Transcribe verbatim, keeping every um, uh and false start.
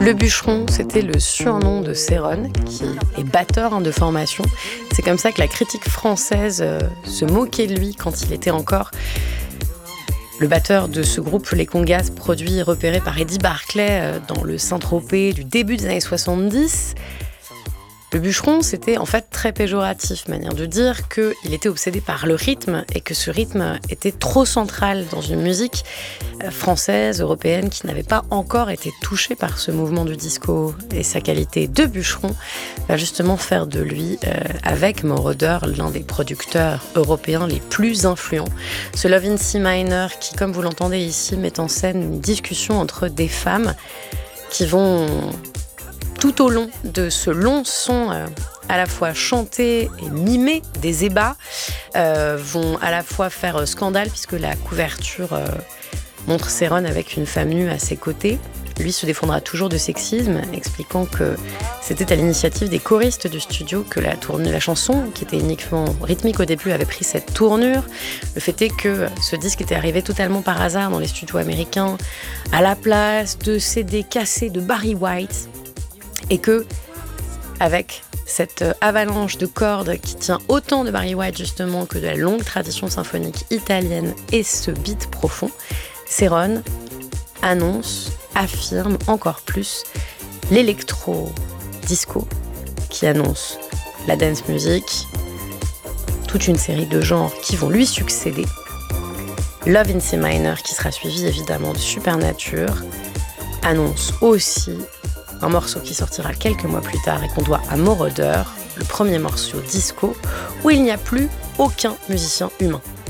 Le bûcheron, c'était le surnom de Céron, qui est batteur hein, de formation. C'est comme ça que la critique française euh, se moquait de lui quand il était encore le batteur de ce groupe, les Congas, produit et repéré par Eddie Barclay euh, dans le Saint-Tropez du début des années soixante-dix. Le bûcheron, c'était en fait très péjoratif, manière de dire qu'il était obsédé par le rythme et que ce rythme était trop central dans une musique française, européenne, qui n'avait pas encore été touchée par ce mouvement du disco. Et sa qualité de bûcheron va justement faire de lui, euh, avec Moroder, l'un des producteurs européens les plus influents. Ce Love in C minor qui, comme vous l'entendez ici, met en scène une discussion entre des femmes qui vont... tout au long de ce long son, euh, à la fois chanter et mimer des ébats, euh, vont à la fois faire scandale, puisque la couverture euh, montre Céron avec une femme nue à ses côtés. Lui se défendra toujours de sexisme, expliquant que c'était à l'initiative des choristes du studio que la, tourne, la chanson, qui était uniquement rythmique au début, avait pris cette tournure. Le fait est que ce disque était arrivé totalement par hasard dans les studios américains, à la place de C D cassés de Barry White, et que, avec cette avalanche de cordes qui tient autant de Barry White justement que de la longue tradition symphonique italienne et ce beat profond, Céron annonce, affirme encore plus l'électro-disco qui annonce la dance music, toute une série de genres qui vont lui succéder. Love in C minor, qui sera suivi évidemment de Supernature, annonce aussi un morceau qui sortira quelques mois plus tard et qu'on doit à Moroder, le premier morceau disco, où il n'y a plus aucun musicien humain.